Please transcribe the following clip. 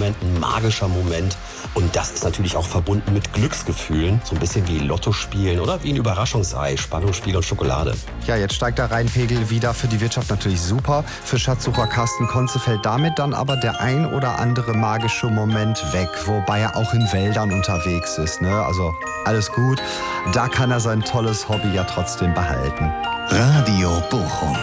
Moment, ein magischer Moment. Und das ist natürlich auch verbunden mit Glücksgefühlen. So ein bisschen wie Lotto spielen oder wie ein Überraschungsei, Spannungsspiel und Schokolade. Ja, jetzt steigt der Rheinpegel wieder. Für die Wirtschaft natürlich super. Für Schatzsucher Carsten Konze fällt damit dann aber der ein oder andere magische Moment weg. Wobei er auch in Wäldern unterwegs ist. Ne? Also alles gut. Da kann er sein tolles Hobby ja trotzdem behalten. Radio Bochum.